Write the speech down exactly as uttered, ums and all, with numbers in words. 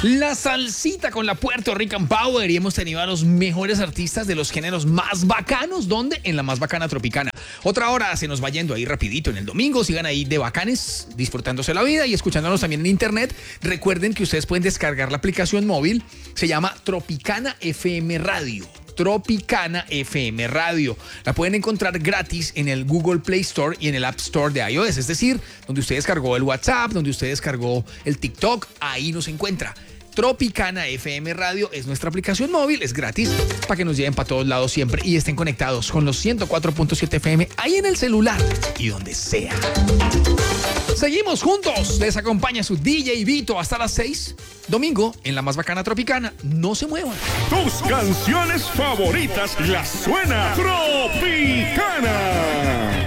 La salsita con la Puerto Rican Power y hemos tenido a los mejores artistas de los géneros más bacanos, ¿dónde? En la más bacana Tropicana. Otra hora se nos va yendo ahí rapidito en el domingo, sigan ahí de bacanes, disfrutándose la vida y escuchándonos también en internet. Recuerden que ustedes pueden descargar la aplicación móvil, se llama Tropicana F M Radio. Tropicana F M Radio. La pueden encontrar gratis en el Google Play Store y en el App Store de iOS. Es decir, donde usted descargó el WhatsApp, donde usted descargó el TikTok, ahí nos encuentra. Tropicana F M Radio es nuestra aplicación móvil, es gratis para que nos lleven para todos lados siempre y estén conectados con los ciento cuatro punto siete F M ahí en el celular y donde sea. Seguimos juntos, les acompaña su D J Vito hasta las seis. Domingo en la más bacana Tropicana, no se muevan. Tus canciones favoritas las suena Tropicana.